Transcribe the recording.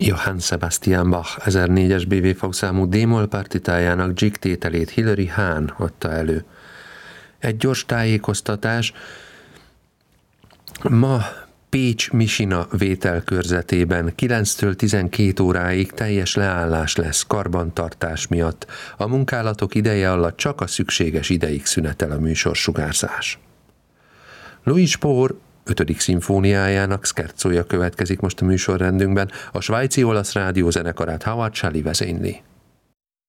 Johann Sebastian Bach 1004-es BWV számú d-moll partitájának Gigue tételét Hilary Hahn adta elő. Egy gyors tájékoztatás. Ma Pécs-Misina vételkörzetében 9-től 12 óráig teljes leállás lesz karbantartás miatt. A munkálatok ideje alatt csak a szükséges ideig szünetel a műsorsugárzás. Louis Spohr 5. szimfóniájának szkerzója következik most a műsorrendünkben, a svájci olasz rádió zenekarát Howard Shelley vezényli.